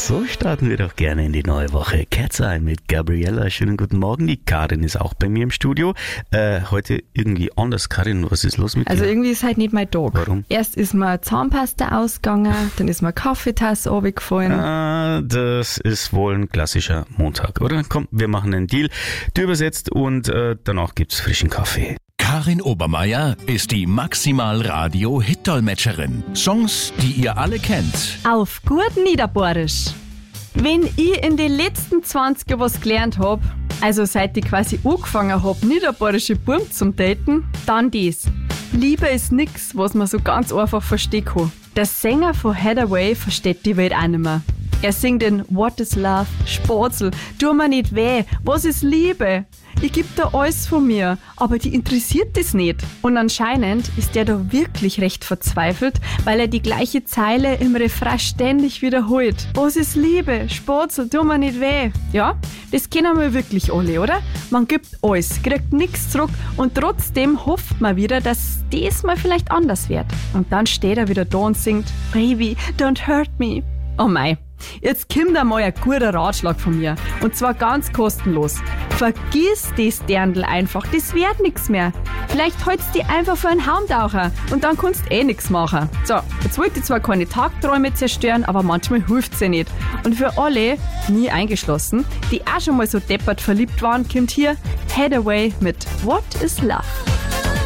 So starten wir doch gerne in die neue Woche. Cat's Eye mit Gabriella. Schönen guten Morgen. Die Karin ist auch bei mir im Studio. Heute irgendwie anders. Karin, was ist los mit dir? Also irgendwie ist halt nicht mein Tag. Warum? Erst ist mir Zahnpasta ausgegangen, dann ist mir Kaffeetasse runtergefallen. Das ist wohl ein klassischer Montag, oder? Komm, wir machen einen Deal. Du übersetzt und danach gibt's frischen Kaffee. Karin Obermeier ist die Maximal-Radio-Hit-Dolmetscherin. Songs, die ihr alle kennt. Auf gut Niederbohrisch. Wenn ich in den letzten 20 Jahren was gelernt hab, also seit ich quasi angefangen hab, niederbohrische Burm zum Daten, dann das. Liebe ist nix, was man so ganz einfach verstehen kann. Der Sänger von Hathaway versteht die Welt auch nicht mehr. Er singt in What is Love, Spatzel, tu mir nicht weh, was ist Liebe? Ich geb da alles von mir, aber die interessiert das nicht. Und anscheinend ist der da wirklich recht verzweifelt, weil er die gleiche Zeile im Refrain ständig wiederholt. Was ist Liebe? Spatzel, tu mir nicht weh. Ja, das kennen wir wirklich alle, oder? Man gibt alles, kriegt nichts zurück und trotzdem hofft man wieder, dass das mal vielleicht anders wird. Und dann steht er wieder da und singt Baby, don't hurt me. Oh mei. Jetzt kommt einmal ein guter Ratschlag von mir. Und zwar ganz kostenlos. Vergiss das Dirndl einfach, das wird nix mehr. Vielleicht hältst du dich einfach für einen Haumtaucher und dann kannst du nix machen. So, jetzt wollte ich zwar keine Tagträume zerstören, aber manchmal hilft's ja nicht. Und für alle, nie eingeschlossen, die auch schon mal so deppert verliebt waren, kommt hier Hathaway mit What is Love.